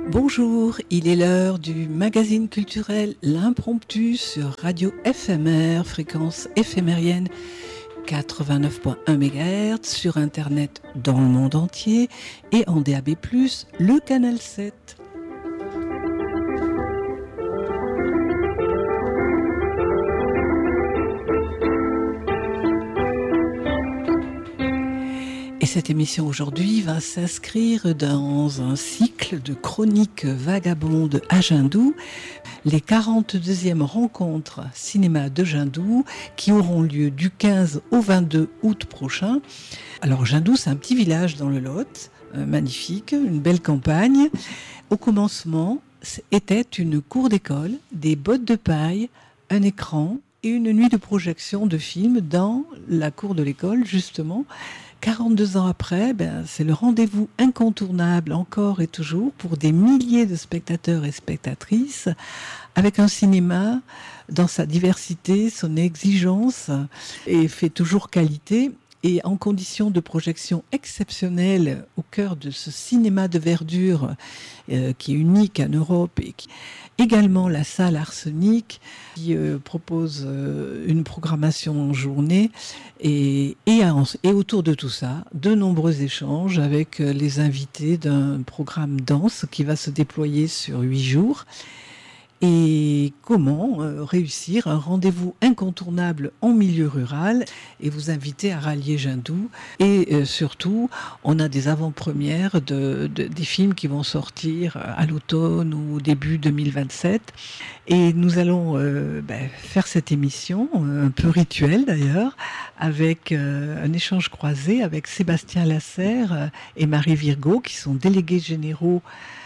Bonjour, il est l'heure du magazine culturel L'Impromptu sur Radio FMR, fréquence éphémérienne 89.1 MHz, sur Internet dans le monde entier et en DAB+, le canal 7. Et cette émission aujourd'hui va s'inscrire dans un cycle de chroniques vagabondes à Jindou, les 42e rencontres cinéma de Jindou qui auront lieu du 15 au 22 août prochain. Alors Jindou, c'est un petit village dans le Lot, magnifique, une belle campagne. Au commencement, était une cour d'école, des bottes de paille, un écran et une nuit de projection de films dans la cour de l'école, justement. 42 ans après, c'est le rendez-vous incontournable encore et toujours pour des milliers de spectateurs et spectatrices, avec un cinéma dans sa diversité, son exigence, et fait toujours qualité. Et en conditions de projection exceptionnelles au cœur de ce cinéma de verdure qui est unique en Europe, et également la salle Arsenic qui propose une programmation en journée et autour de tout ça, de nombreux échanges avec les invités d'un programme danse qui va se déployer sur 8 jours. Et comment réussir un rendez-vous incontournable en milieu rural et vous inviter à rallier Jindou. Et surtout, on a des avant-premières des films qui vont sortir à l'automne ou au début 2027. Et nous allons faire cette émission, un peu rituelle d'ailleurs, avec un échange croisé avec Sébastien Lasserre et Marie Virgo, qui sont délégués généraux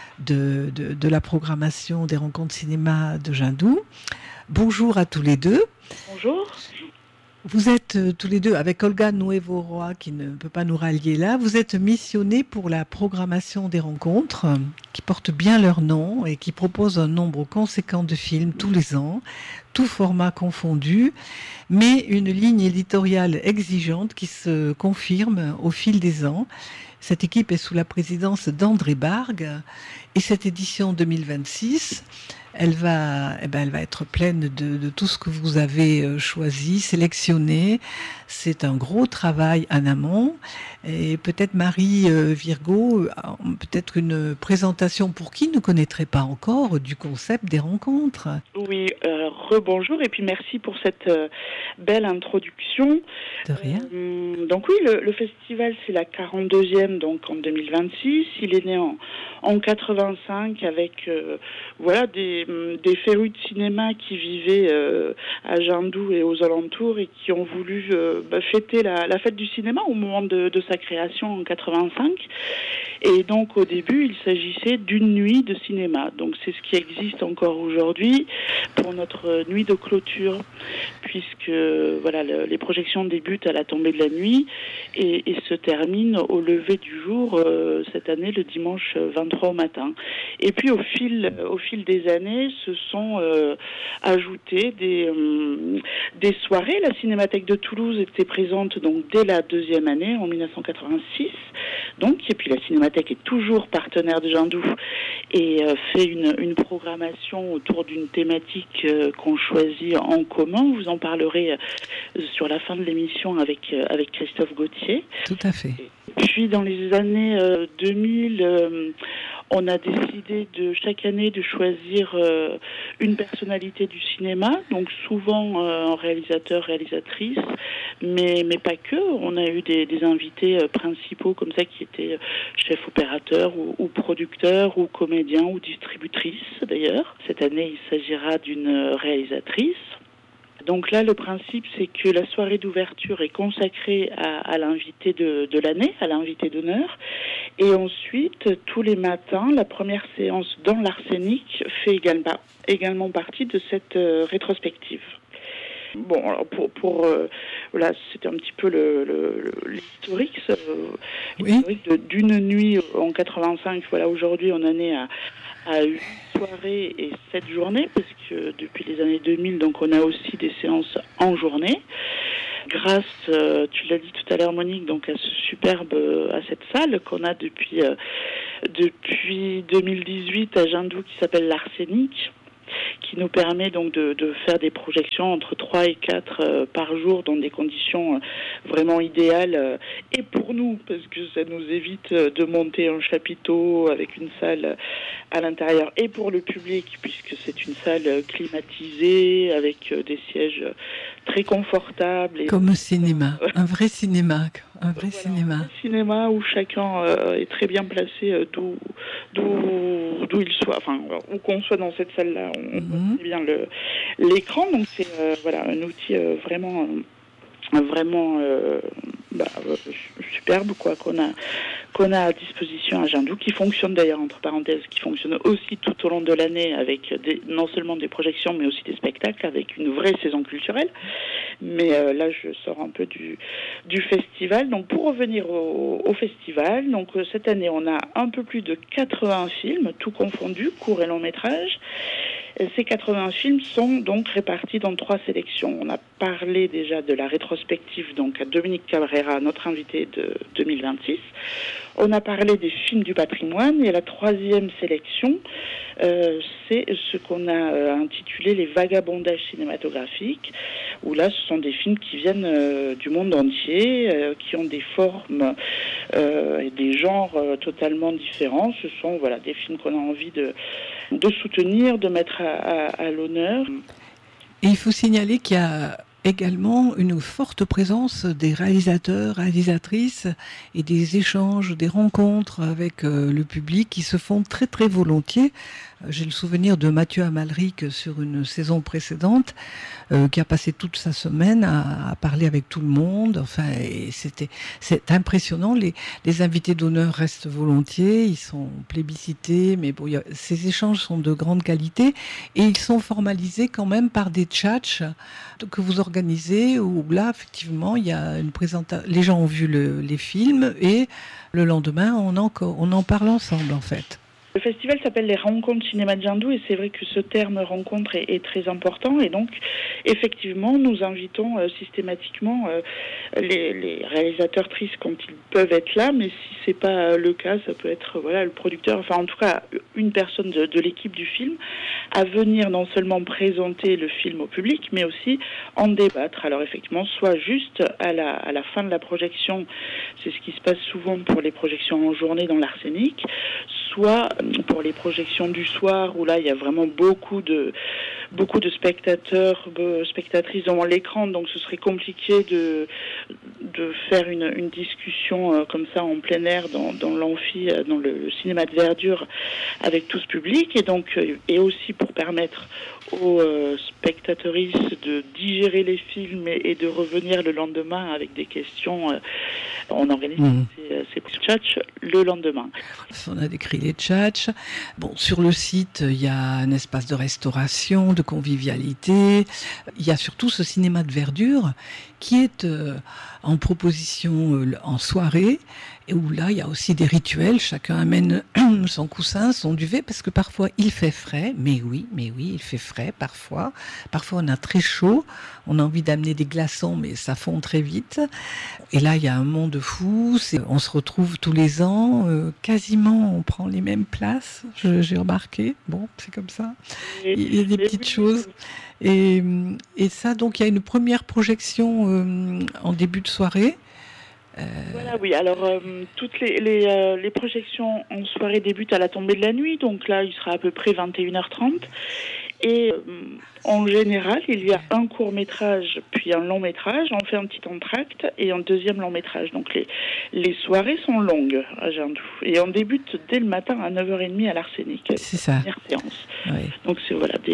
de la programmation des rencontres cinéma de Jindou. Bonjour à tous les deux. Bonjour. Vous êtes tous les deux, avec Olga Nuevo-Roy qui ne peut pas nous rallier là, vous êtes missionnés pour la programmation des rencontres qui portent bien leur nom et qui proposent un nombre conséquent de films tous les ans, tout format confondu, mais une ligne éditoriale exigeante qui se confirme au fil des ans. Cette équipe est sous la présidence d'André Bargue et cette édition 2026, elle va être pleine de tout ce que vous avez choisi, sélectionné. C'est un gros travail en amont. Et peut-être Marie Virgo, peut-être une présentation pour qui ne connaîtrait pas encore du concept des rencontres. Oui, rebonjour et puis merci pour cette belle introduction. De rien. Donc oui, le festival c'est la 42e donc en 2026. Il est né en 85 avec des férus de cinéma qui vivaient à Jindou et aux alentours et qui ont voulu fêter la fête du cinéma au moment de sa création en 85. Et donc au début, il s'agissait d'une nuit de cinéma. Donc c'est ce qui existe encore aujourd'hui pour notre nuit de clôture, puisque les projections débutent à la tombée de la nuit et se terminent au lever du jour cette année le dimanche 23 au matin. Et puis au fil des années, se sont ajoutées des soirées. La Cinémathèque de Toulouse était présente donc dès la deuxième année en 1986. Et puis la Cinémathèque est toujours partenaire de Jindou et fait une programmation autour d'une thématique qu'on choisit en commun. Vous en parlerez sur la fin de l'émission avec Christophe Gauthier. Tout à fait. Puis dans les années 2000, on a décidé chaque année de choisir une personnalité du cinéma, donc souvent un réalisateur, réalisatrice, mais pas que. On a eu des invités principaux comme ça qui étaient chefs opérateurs ou producteurs ou comédiens ou distributrices d'ailleurs. Cette année, il s'agira d'une réalisatrice. Donc là, le principe, c'est que la soirée d'ouverture est consacrée à l'invité de l'année, à l'invité d'honneur. Et ensuite, tous les matins, la première séance dans l'Arsenic fait également partie de cette rétrospective. Bon, alors c'était un petit peu l'historique, l'historique d'une nuit en 85. Aujourd'hui, on en est à 8 soirées et 7 journées, parce que depuis les années 2000, donc on a aussi des séances en journée. grâce, tu l'as dit tout à l'heure Monique, donc à cette salle qu'on a depuis 2018 à Jindou qui s'appelle l'Arsenic, qui nous permet donc de faire des projections entre 3 et 4 par jour dans des conditions vraiment idéales et pour nous, parce que ça nous évite de monter un chapiteau avec une salle à l'intérieur, et pour le public, puisque c'est une salle climatisée avec des sièges très confortables. Comme au cinéma, un vrai cinéma. Un vrai cinéma. Un cinéma où chacun est très bien placé d'où il soit, enfin où qu'on soit dans cette salle-là, on voit très bien l'écran. Donc c'est un outil vraiment superbe qu'on a à disposition à Jindou, qui fonctionne d'ailleurs, entre parenthèses, qui fonctionne aussi tout au long de l'année avec non seulement des projections mais aussi des spectacles, avec une vraie saison culturelle. Mais là je sors un peu du festival. Donc pour revenir au festival, donc cette année on a un peu plus de 80 films, tout confondus, courts et longs métrages. Ces 80 films sont donc répartis dans 3 sélections. On a parlé déjà de la rétrospective, donc à Dominique Cabrera, notre invité de 2026. On a parlé des films du patrimoine, et la 3e sélection, c'est ce qu'on a intitulé les vagabondages cinématographiques, où là ce sont des films qui viennent du monde entier, qui ont des formes et des genres totalement différents. Ce sont des films qu'on a envie de soutenir, de mettre à l'honneur. Et il faut signaler qu'il y a également une forte présence des réalisateurs, réalisatrices, et des échanges, des rencontres avec le public qui se font très très volontiers. J'ai le souvenir de Mathieu Amalric sur une saison précédente, qui a passé toute sa semaine à parler avec tout le monde. Enfin, et c'est impressionnant. Les invités d'honneur restent volontiers, ils sont plébiscités, mais bon, ces échanges sont de grande qualité, et ils sont formalisés quand même par des tchatchs que vous organisez, où là, effectivement, il y a une présentation. Les gens ont vu les films, et le lendemain, on en parle ensemble, en fait. Le festival s'appelle les Rencontres Cinéma de Jindou, et c'est vrai que ce terme rencontre est très important, et donc effectivement nous invitons systématiquement les réalisateurs-trices quand ils peuvent être là, mais si c'est pas le cas, ça peut être le producteur, enfin en tout cas une personne de l'équipe du film, à venir non seulement présenter le film au public, mais aussi en débattre. Alors effectivement, soit juste à la fin de la projection, c'est ce qui se passe souvent pour les projections en journée dans l'Arsenic, soit pour les projections du soir, où là il y a vraiment beaucoup de spectatrices devant l'écran, donc ce serait compliqué de faire une discussion comme ça en plein air dans l'amphi, dans le cinéma de verdure avec tout ce public, et aussi pour permettre aux spectatrices de digérer les films et de revenir le lendemain avec des questions. On organise ces tchatchs le lendemain. On a décrit les tchatchs. Bon, sur le site, il y a un espace de restauration, de convivialité. Il y a surtout ce cinéma de verdure qui est en proposition en soirée, et où là, il y a aussi des rituels. Chacun amène son coussin, son duvet, parce que parfois, il fait frais. Mais oui, il fait frais parfois. Parfois, on a très chaud. On a envie d'amener des glaçons, mais ça fond très vite. Et là, il y a un monde fou. On se retrouve tous les ans. Quasiment, on prend les mêmes places. J'ai remarqué. Bon, c'est comme ça. Il y a des petites choses. Et ça, donc, il y a une première projection en début de soirée. Oui. Alors, toutes les projections en soirée débutent à la tombée de la nuit. Donc là, il sera à peu près 21h30. Et en général, il y a un court-métrage, puis un long-métrage. On fait un petit entracte et un deuxième long-métrage. Donc les soirées sont longues à Jindou. Et on débute dès le matin à 9h30 à l'Arsenic. C'est ça. Première séance. Oui. Donc c'est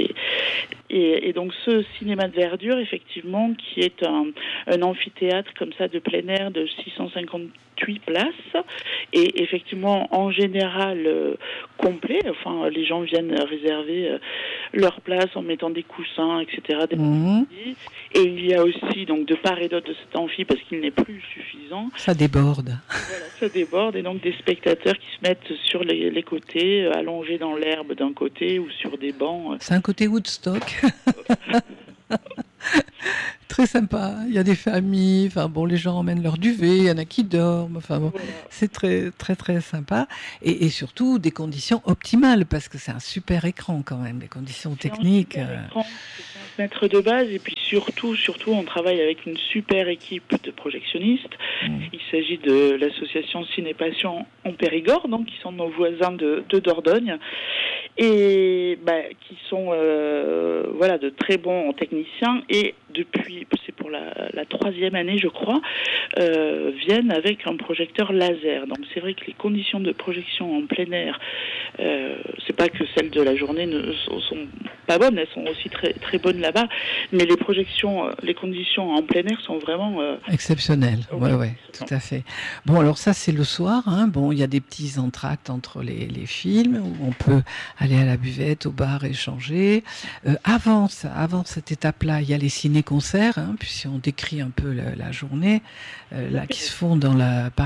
Et donc ce cinéma de verdure, effectivement, qui est un amphithéâtre comme ça de plein air de 658 places, et effectivement en général complet. Enfin, les gens viennent réserver leur place en mettant des coussins, etc. Et il y a aussi donc de part et d'autre de cet amphi, parce qu'il n'est plus suffisant. Ça déborde. Voilà, ça déborde, et donc des spectateurs qui se mettent sur les côtés, allongés dans l'herbe d'un côté ou sur des bancs. C'est un côté Woodstock. très sympa. Il y a des familles, enfin bon, les gens emmènent leur duvet, il y en a qui dorment, enfin bon, Voilà. c'est très très très sympa. Et surtout des conditions optimales, parce que c'est un super écran quand même, des conditions C'est un techniques. super écran, c'est 15 mètres de base, et puis surtout, on travaille avec une super équipe de projectionnistes. Il s'agit de l'association Ciné-Passion en Périgord, donc qui sont nos voisins de Dordogne, et qui sont voilà, de très bons techniciens, et depuis, c'est pour la troisième année je crois, viennent avec un projecteur laser. Donc c'est vrai que les conditions de projection en plein air, c'est pas que celles de la journée ne sont pas bonnes, elles sont aussi très très bonnes là-bas, mais les projections, les conditions en plein air sont vraiment exceptionnelles. oui, Ouais, tout à fait. Bon, alors ça c'est le soir, hein. Bon, il y a des petits entr'actes entre les films où on peut aller à la buvette, au bar, échanger. Avant cette étape-là, il y a les ciné-concerts, hein, puis si on décrit un peu la journée, là qui se font dans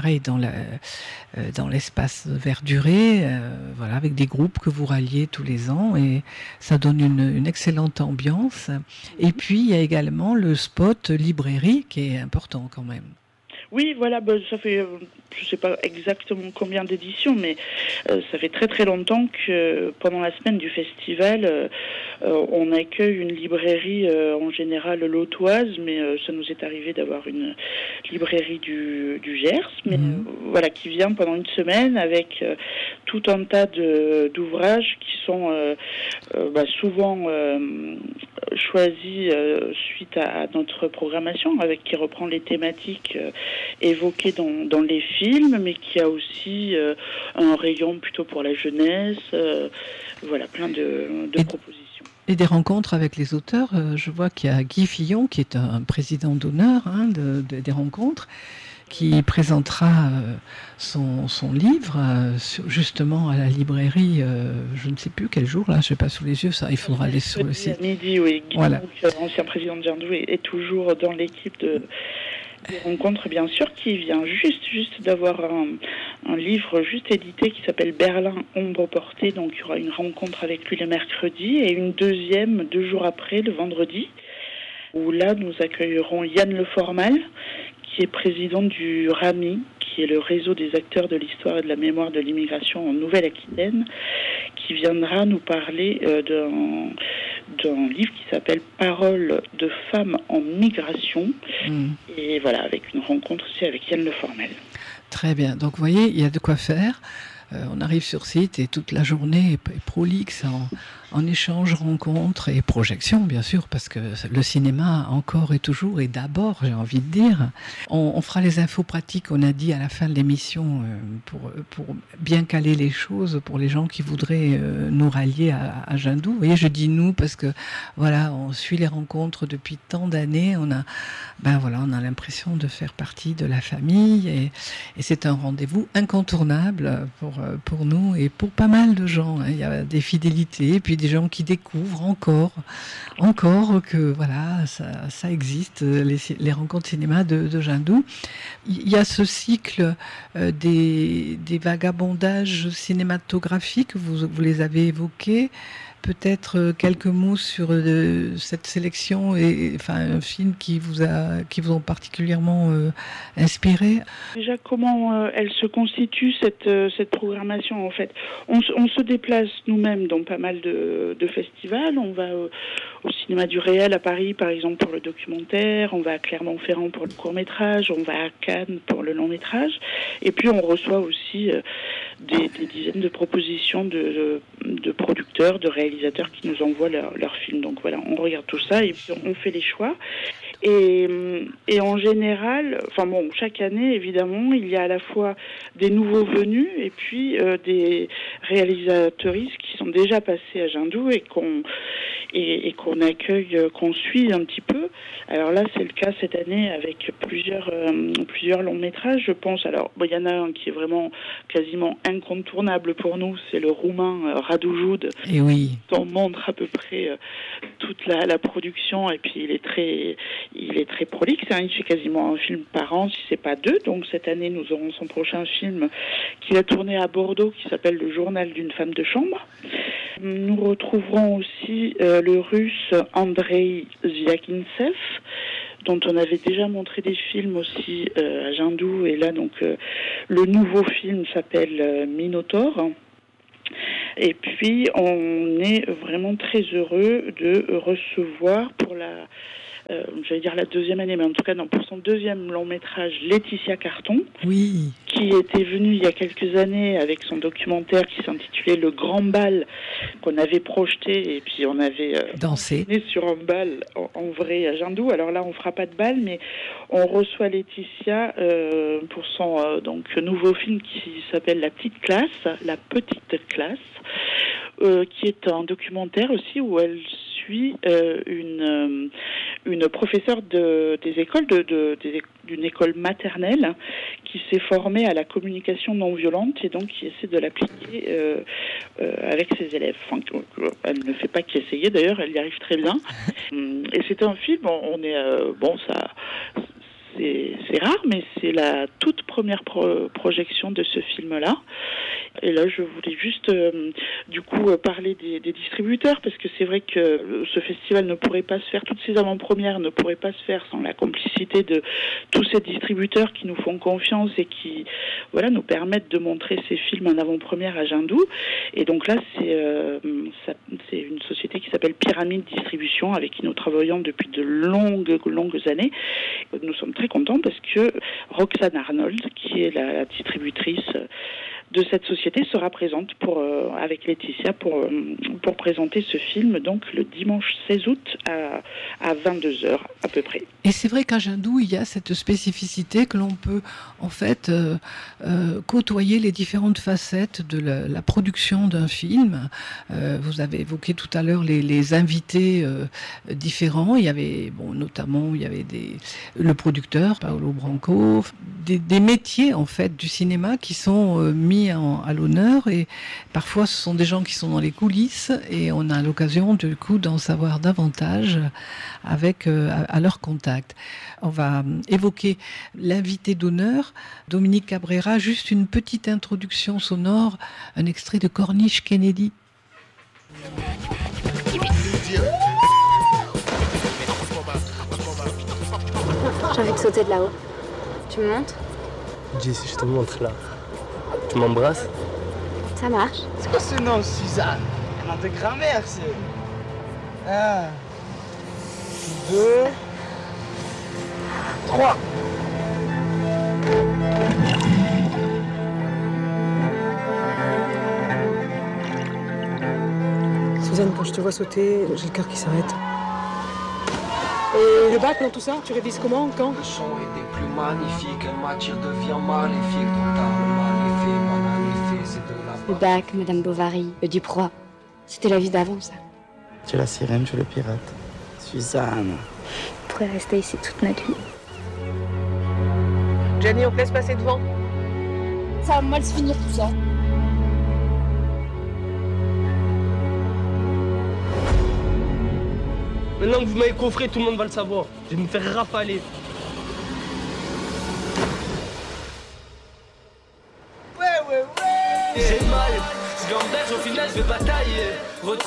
l'espace verduré, voilà, avec des groupes que vous ralliez tous les ans, et ça donne une excellente ambiance. Et puis il y a également le spot librairie qui est important quand même. Oui, voilà, ça fait, je sais pas exactement combien d'éditions, mais ça fait très très longtemps que pendant la semaine du festival, on accueille une librairie en général lotoise, mais ça nous est arrivé d'avoir une librairie du Gers, mais voilà, qui vient pendant une semaine avec tout un tas d'ouvrages qui sont souvent choisis suite à notre programmation, qui reprend les thématiques évoquées dans les films, mais qui a aussi un rayon plutôt pour la jeunesse, voilà, plein de propositions. Et des rencontres avec les auteurs. Je vois qu'il y a Guy Fillon, qui est un président d'honneur des rencontres, qui présentera son livre justement à la librairie, je ne sais plus quel jour, là, je n'ai pas sous les yeux, ça, il faudra aller sur le site. À midi, oui. Guy, voilà. Ancien président de Jandou, est toujours dans l'équipe des rencontres, bien sûr, qui vient juste d'avoir un livre juste édité qui s'appelle Berlin, ombre portée. Donc il y aura une rencontre avec lui le mercredi et une deuxième 2 jours après, le vendredi, où là nous accueillerons Yann Leformal, qui est président du RAMI, qui est le réseau des acteurs de l'histoire et de la mémoire de l'immigration en Nouvelle-Aquitaine, qui viendra nous parler d'un livre qui s'appelle Paroles de femmes en migration. Et voilà, avec une rencontre aussi avec Yann Leformel. Très bien. Donc, vous voyez, il y a de quoi faire. On arrive sur site et toute la journée est prolixe en échanges, rencontres et projections, bien sûr, parce que le cinéma, encore et toujours, et d'abord, j'ai envie de dire. On fera les infos pratiques, on a dit à la fin de l'émission, pour bien caler les choses pour les gens qui voudraient nous rallier à Jandou. Vous voyez, je dis nous parce que, voilà, on suit les rencontres depuis tant d'années, on a l'impression de faire partie de la famille, et c'est un rendez-vous incontournable pour nous et pour pas mal de gens. Il y a des fidélités, et puis des gens qui découvrent encore que voilà, ça existe, les rencontres cinéma de Jandou. Il y a ce cycle des vagabondages cinématographiques, vous les avez évoqués. Peut-être quelques mots sur cette sélection et enfin un film qui vous ont particulièrement inspiré. Déjà, comment elle se constitue cette programmation en fait. On se déplace nous-mêmes dans pas mal de festivals. On va au cinéma du Réel à Paris par exemple pour le documentaire. On va à Clermont-Ferrand pour le court-métrage. On va à Cannes pour le long-métrage. Et puis on reçoit aussi des dizaines de propositions de producteurs, de réalisateurs qui nous envoient leurs films. Donc voilà, on regarde tout ça et puis on fait les choix. Et en général, chaque année, évidemment, il y a à la fois des nouveaux venus et puis des réalisatrices qui sont déjà passés à Jandou et qu'on accueille, qu'on suit un petit peu. Alors là, c'est le cas cette année avec plusieurs longs métrages, je pense. Alors, il y en a un qui est vraiment quasiment incontournable pour nous, c'est le roumain Radu Jude. Et oui. On montre à peu près toute la production et puis il est très prolixe. Il fait quasiment un film par an, si c'est pas deux. Donc cette année, nous aurons son prochain film qu'il a tourné à Bordeaux, qui s'appelle Le journal d'une femme de chambre. Nous retrouverons aussi le russe Andrei Zviagintsev, dont on avait déjà montré des films aussi à Jindou. Et là, donc, le nouveau film s'appelle Minotaure. Et puis, on est vraiment très heureux de recevoir pour j'allais dire la deuxième année, mais en tout cas, non, pour son deuxième long métrage, Laetitia Carton, Oui. qui était venue il y a quelques années avec son documentaire qui s'intitulait Le Grand Bal, qu'on avait projeté, et puis on avait dansé sur un bal en vrai à Jindou. Alors là, on fera pas de bal, mais on reçoit Laetitia pour son donc nouveau film qui s'appelle La Petite Classe, qui est un documentaire aussi où elle suit une professeure des écoles d'une école maternelle qui s'est formée à la communication non violente et donc qui essaie de l'appliquer avec ses élèves. Enfin, elle ne fait pas qu'essayer, d'ailleurs, elle y arrive très bien. Et c'est un film, on est ça. C'est rare, mais c'est la toute première projection de ce film-là. Et là, je voulais juste, parler des distributeurs, parce que c'est vrai que ce festival ne pourrait pas se faire, toutes ces avant-premières ne pourraient pas se faire sans la complicité de tous ces distributeurs qui nous font confiance et qui, nous permettent de montrer ces films en avant-première à Jindou. Et donc là, c'est une société qui s'appelle Pyramide Distribution, avec qui nous travaillons depuis de longues années. Nous sommes très contents parce que Roxane Arnold, qui est la distributrice de cette société, sera présente avec Laetitia pour présenter ce film donc le dimanche 16 août à 22h à peu près. Et c'est vrai qu'à Jindou, il y a cette spécificité que l'on peut en fait côtoyer les différentes facettes de la production d'un film. Vous avez évoqué tout à l'heure les invités différents. Il y avait notamment le producteur Paolo Branco, des métiers en fait du cinéma qui sont mis à l'honneur, et parfois ce sont des gens qui sont dans les coulisses et on a l'occasion du coup d'en savoir davantage à leur contact. On va évoquer l'invité d'honneur, Dominique Cabrera. Juste une petite introduction sonore, un extrait de Corniche Kennedy. J'ai envie de sauter de là-haut. Tu me montres ? Jessie, je te montre là. Tu m'embrasses ? Ça marche. C'est quoi ce nom, Suzanne? Un nom de grand-mère, c'est... 1, 2, 3. Suzanne, quand je te vois sauter, j'ai le cœur qui s'arrête. Et le bac, dans tout ça, tu révises comment, quand? Le chant est des plus magnifiques, elle m'attire, devient maléfique. Trop tard, le mal est fait, banal est fait, c'est de la... Le bac, Madame Bovary, le Duproy. C'était la vie d'avant, ça. Tu es la sirène, je le pirate. Suzanne. On pourrait rester ici toute notre vie. Jenny, on te laisse passer devant. Ça va mal se finir, tout ça. Maintenant que vous m'avez coffré, tout le monde va le savoir. Je vais me faire rafaler. Ouais. J'ai mal, je l'embête, au final je vais batailler.